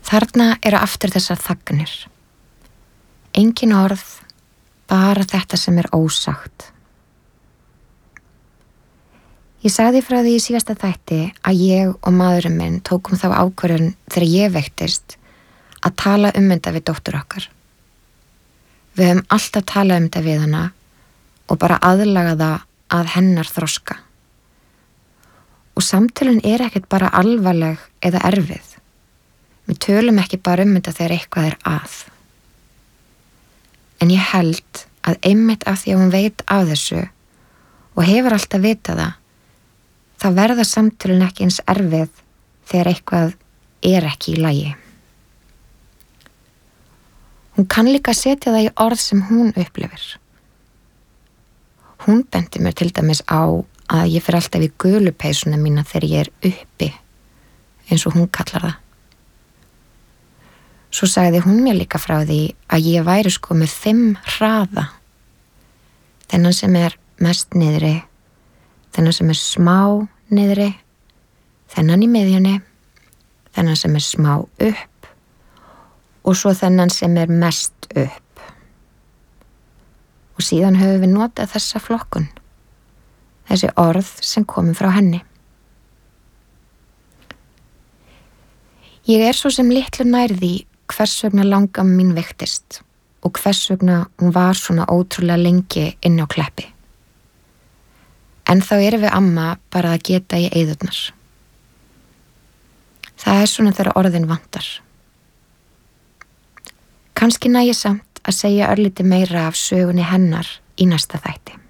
Þarna eru aftur þessar þagnir. Engin orð, bara þetta sem er ósagt. Ég sagði frá því í síðasta þætti að ég og maðurinn minn tókum þá ákvörðun þegar ég veiktist að tala þetta við dóttur okkar. Við höfum alltaf talað þetta við hana og bara aðlaga það að hennar þroska. Og samtölun er ekkert bara alvarleg eða erfið. Við tölum ekki bara þetta þegar eitthvað er að. En ég held að einmitt af því að hún veit af þessu og hefur alltaf vitað það, þá verða samtölun ekki eins erfið þegar eitthvað er ekki í lagi. Hún kann líka setja það í orð sem hún upplifir. Hún benti mér til dæmis á að ég fer alltaf í gulupeysuna mína þegar ég er uppi, eins og hún kallar það. Svo sagði hún mér líka frá því að ég væri með 5 hraða. Þennan sem er mest niðri, þennan sem er smá niðri, þennan í miðjunni, þennan sem er smá upp og svo þennan sem er mest upp. Og síðan höfum við notað þessa flokkun, þessi orð sem komu frá henni. Ég er svo sem litlu nærði hvers vegna langamma mín veiktist og hvers vegna hún var svona ótrúlega lengi inni á Kleppi. En þá erum við amma bara að geta í eyðurnar. Það er svona þegar orðin vantar. Kannski næ ég samt að segja örlítið meira af sögunni hennar í næsta þætti.